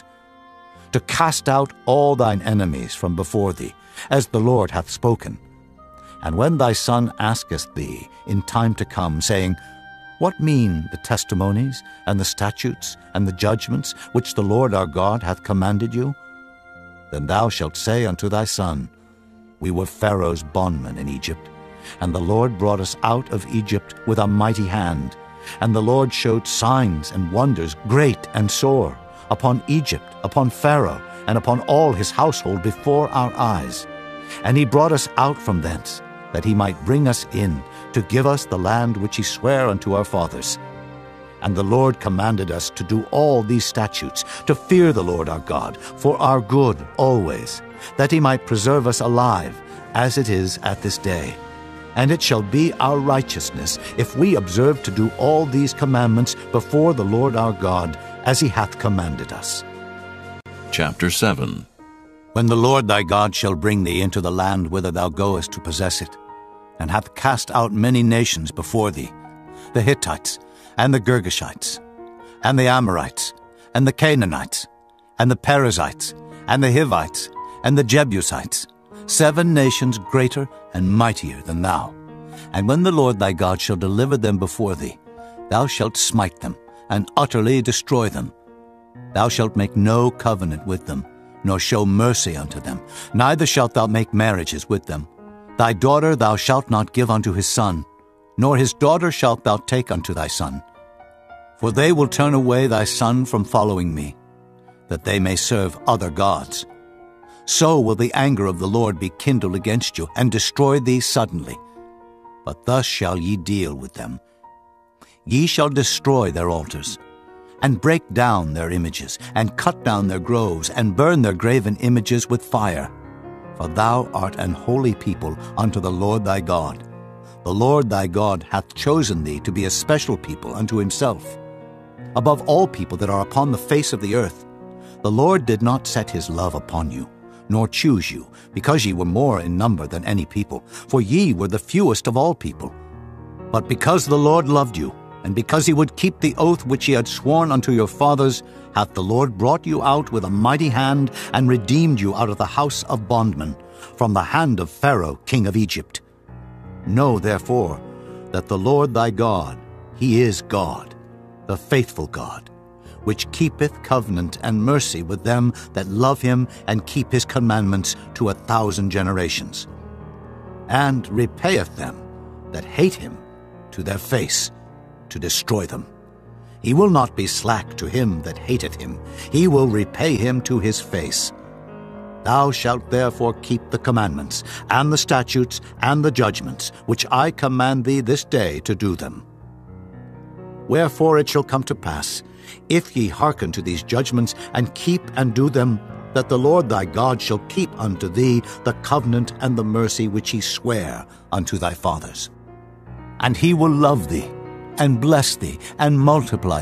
to cast out all thine enemies from before thee, as the Lord hath spoken. And when thy son asketh thee in time to come, saying, What mean the testimonies, and the statutes, and the judgments, which the Lord our God hath commanded you? Then thou shalt say unto thy son, We were Pharaoh's bondmen in Egypt, and the Lord brought us out of Egypt with a mighty hand, and the Lord showed signs and wonders great and sore upon Egypt, upon Pharaoh, and upon all his household before our eyes. And he brought us out from thence, that he might bring us in, to give us the land which he sware unto our fathers. And the Lord commanded us to do all these statutes, to fear the Lord our God, for our good always, that he might preserve us alive, as it is at this day. And it shall be our righteousness, if we observe to do all these commandments before the Lord our God, as he hath commanded us. Chapter seven. When the Lord thy God shall bring thee into the land whither thou goest to possess it, and hath cast out many nations before thee, the Hittites, and the Girgashites, and the Amorites, and the Canaanites, and the Perizzites, and the Hivites, and the Jebusites, seven nations greater and mightier than thou. And when the Lord thy God shall deliver them before thee, thou shalt smite them, and utterly destroy them. Thou shalt make no covenant with them, nor show mercy unto them, neither shalt thou make marriages with them. Thy daughter thou shalt not give unto his son, nor his daughter shalt thou take unto thy son. For they will turn away thy son from following me, that they may serve other gods. So will the anger of the Lord be kindled against you, and destroy thee suddenly. But thus shall ye deal with them. Ye shall destroy their altars, and break down their images, and cut down their groves, and burn their graven images with fire. For thou art an holy people unto the Lord thy God. The Lord thy God hath chosen thee to be a special people unto himself. Above all people that are upon the face of the earth, the Lord did not set his love upon you, nor choose you, because ye were more in number than any people, for ye were the fewest of all people. But because the Lord loved you, and because he would keep the oath which he had sworn unto your fathers, hath the Lord brought you out with a mighty hand, and redeemed you out of the house of bondmen, from the hand of Pharaoh king of Egypt. Know therefore that the Lord thy God, he is God, the faithful God, which keepeth covenant and mercy with them that love him and keep his commandments to a thousand generations, and repayeth them that hate him to their face, to destroy them. He will not be slack to him that hateth him. He will repay him to his face. Thou shalt therefore keep the commandments, and the statutes, and the judgments, which I command thee this day to do them. Wherefore it shall come to pass, if ye hearken to these judgments, and keep and do them, that the Lord thy God shall keep unto thee the covenant and the mercy which he sware unto thy fathers. And he will love thee, and bless thee, and multiply